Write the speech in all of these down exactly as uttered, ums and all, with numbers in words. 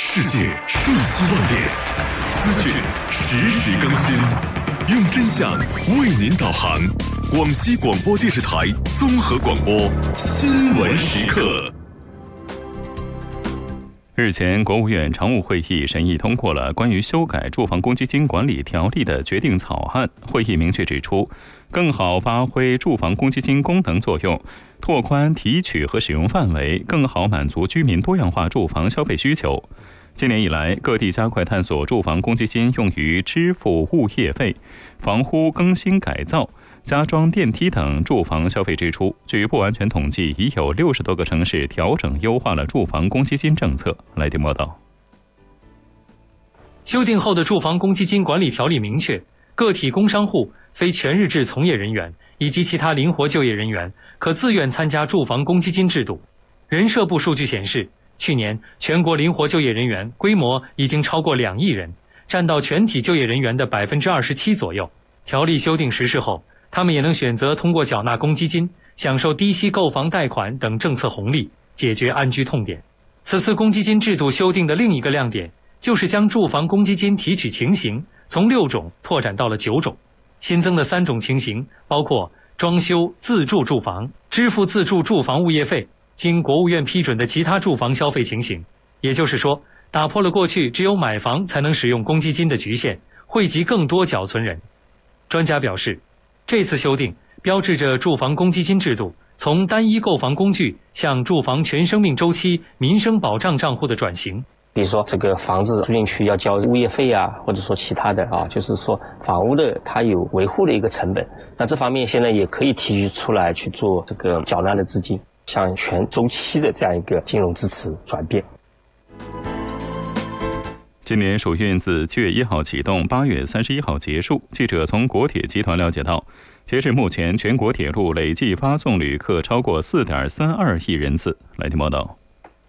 世界瞬息万变，资讯实时更新，用真相为您导航。广西广播电视台综合广播新闻时刻。日前，国务院常务会议审议通过了关于修改住房公积金管理条例的决定草案。会议明确指出，更好发挥住房公积金功能作用，拓宽提取和使用范围，更好满足居民多样化住房消费需求。今年以来，各地加快探索住房公积金用于支付物业费、房屋更新改造、加装电梯等住房消费支出。据不完全统计，已有六十多个城市调整优化了住房公积金政策。来听报道。 修订后的住房公积金管理条例明确，个体工商户、非全日制从业人员以及其他灵活就业人员可自愿参加住房公积金制度。人社部数据显示，去年全国灵活就业人员规模已经超过两亿人，占到全体就业人员的百分之二十七左右。条例修订实施后，他们也能选择通过缴纳公积金，享受低息购房贷款等政策红利，解决安居痛点。此次公积金制度修订的另一个亮点，就是将住房公积金提取情形从六种拓展到了九种。新增的三种情形包括装修自住住房、支付自住住房物业费、经国务院批准的其他住房消费情形。也就是说，打破了过去只有买房才能使用公积金的局限，惠及更多缴存人。专家表示，这次修订标志着住房公积金制度从单一购房工具向住房全生命周期民生保障账户的转型。 比如说这个房子住进去要交物业费啊，或者说其他的啊，就是说房屋的它有维护的一个成本，那这方面现在也可以提取出来去做这个缴纳的资金，向全周期的这样一个金融支持转变。 今年暑运自七月一号启动，八月三十一号结束。记者从国铁集团了解到，截至目前，全国铁路累计发送旅客超过 四点三二亿人次。来听报道。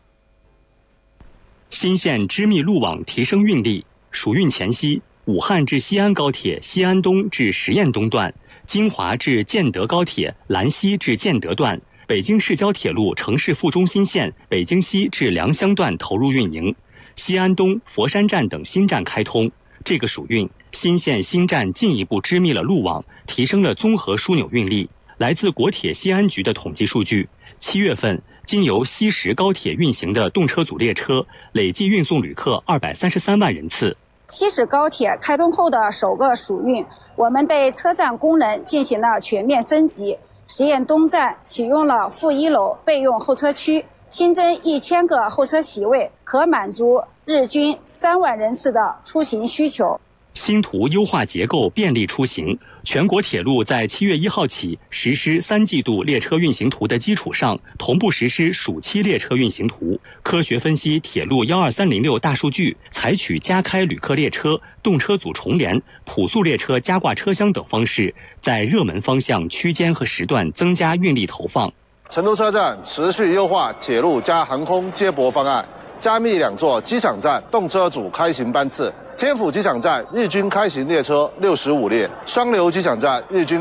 新线织密路网提升运力。暑运前夕，武汉至西安高铁西安东至实验东段、金华至建德高铁兰西至建德段、北京市郊铁路城市副中心线北京西至良乡段投入运营。西安东、佛山站等新站开通。这个暑运，新线新站进一步织密了路网，提升了综合枢纽运力。来自国铁西安局的统计数据，七月份经由西石高铁运行的动车组列车累计运送旅客二百三十三万人次。 西石高铁开通后的首个暑运，我们对车站功能进行了全面升级。实验东站启用了负一楼备用候车区，新增一千个候车席位，可满足日均三万人次的出行需求。 新图优化结构，便利出行。全国铁路在七月一号起实施三季度列车运行图的基础上，同步实施暑期列车运行图，科学分析铁路一二三零六大数据，采取加开旅客列车、动车组重联、普速列车加挂车厢等方式，在热门方向、区间和时段增加运力投放。 成都车站持续优化铁路加航空接驳方案，加密两座机场站动车组开行班次。天府机场站日均开行列车六十五列，双流机场站日均